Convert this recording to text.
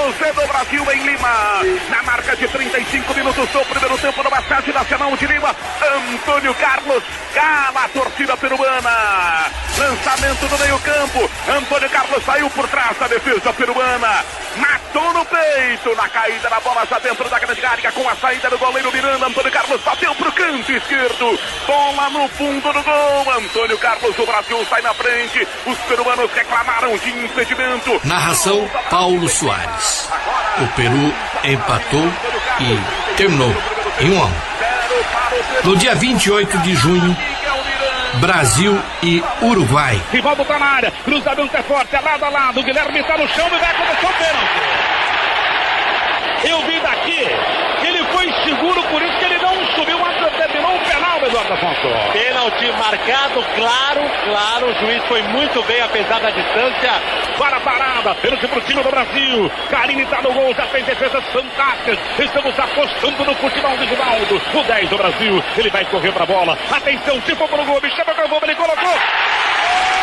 José do Brasil em Lima. Na marca de 35 minutos do primeiro tempo no Estádio Nacional de Lima, Antônio Carlos cala a torcida peruana. Lançamento no meio campo. Antônio Carlos saiu por trás da defesa peruana. Matou no peito. Na caída da bola já dentro da grande área com a saída do goleiro Miranda. Antônio Carlos bateu pro canto esquerdo. Bola no fundo do gol. Antônio Carlos, o Brasil sai na frente. Os peruanos reclamaram de impedimento. Narração Paulo Soares. O Peru empatou e terminou em 1-1. No dia 28 de junho, Brasil e Uruguai. Rivaldo tá na área, cruzamento é forte, é lado a lado, o Guilherme tá no chão e vai começar o pênalti. Eu vi daqui, ele foi seguro, por isso que ele não subiu antes, terminou o penal, Eduardo Afonso. Pênalti marcado, claro, o juiz foi muito bem, apesar da distância. Para a parada, pênalti pro time do Brasil. Carine tá no gol, já fez defesas fantásticas. Estamos apostando no futebol de Givaldo. O 10 do Brasil, ele vai correr pra bola. Atenção, se for pro gol, me chama pro gol, ele colocou.